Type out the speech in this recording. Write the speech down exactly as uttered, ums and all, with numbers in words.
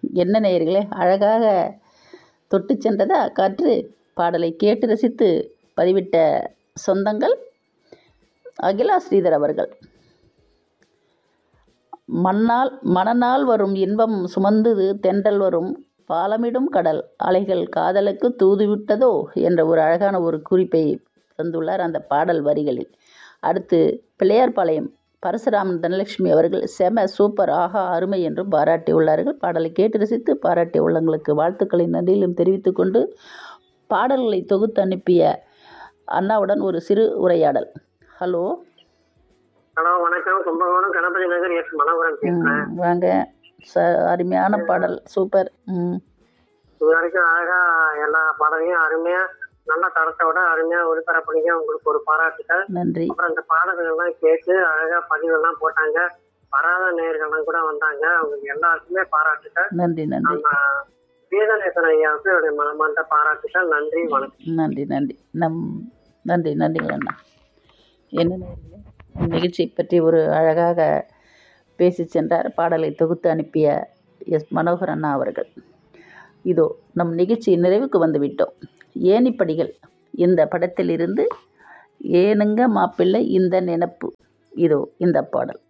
என்ன நேயர்களே, அழகாக தொட்டு சென்றதா காற்று. பாடலை கேட்டு ரசித்து பதிவிட்ட சொந்தங்கள் அகிலா ஸ்ரீதர் அவர்கள். மண்ணால் மணனால் வரும் இன்பம் சுமந்தது தென்றல் வரும் பாலமிடும் கடல் அலைகள் காதலுக்கு தூதுவிட்டதோ என்ற ஒரு அழகான ஒரு குறிப்பை தந்துள்ளார் அந்த பாடல் வரிகளில். அடுத்து பிள்ளையார்பாளையம் பரசுராமன் தனலட்சுமி அவர்கள் செம சூப்பர் ஆஹா அருமை என்றும் பாராட்டியுள்ளார்கள். பாடலை கேட்டு ரசித்து பாராட்டிய உள்ளங்களுக்கு வாழ்த்துக்களை நன்றியிலும் தெரிவித்து கொண்டு பாடல்களை தொகுத்து அனுப்பிய அண்ணாவுடன் ஒரு சிறு உரையாடல். ஹலோ ஹலோ வணக்கம். கும்பகோணம் கணபதி நகர் எஸ் மனோகரன் பேசுறேன். வாங்க சார், அருமையான பாடல் சூப்பர். ம் இது வரைக்கும் அழகா எல்லா பாடலையும் அருமையா நல்ல தரத்தோட அருமையா ஒளிபரப்புனீங்க. உங்களுக்கு ஒரு பாராட்டுகள். நன்றி. அப்புறம் இந்த பாடல்கள் எல்லாம் கேட்டு அழகா பதிவெல்லாம் போட்டாங்க. வராத நேயர்கள்லாம் கூட வந்தாங்க. அவங்களுக்கு எல்லாருக்குமே பாராட்டுகள். நன்றி நன்றி நம்ம வேதநேசன் ஐயாவுக்கு என்னுடைய மனமார்ந்த பாராட்டுகள். நன்றி வணக்கம். நன்றி நன்றி நம் நன்றி நன்றிகள் அண்ணா. என்ன நிகழ்ச்சி பற்றி ஒரு அழகாக பேசி சென்றார் பாடலை தொகுத்து அனுப்பிய எஸ் மனோகர் அண்ணா அவர்கள். இதோ நம் நிகழ்ச்சி நிறைவுக்கு வந்துவிட்டோம். ஏணிப்படிகள் இந்த படத்திலிருந்து ஏனுங்க மாப்பிள்ளை இந்த நினப்பு, இதோ இந்த பாடல்.